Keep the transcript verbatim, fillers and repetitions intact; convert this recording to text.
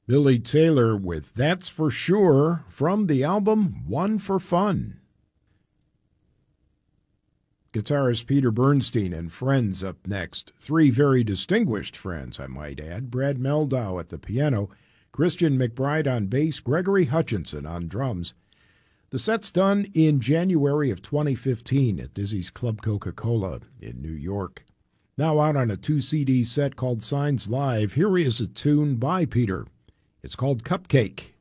Billy Taylor with That's For Sure from the album One for Fun. Guitarist Peter Bernstein and friends up next. Three very distinguished friends, I might add. Brad Meldau at the piano, Christian McBride on bass, Gregory Hutchinson on drums. The set's done in January of twenty fifteen at Dizzy's Club Coca-Cola in New York. Now out on a two C D set called Signs Live, here is a tune by Peter. It's called Cupcake.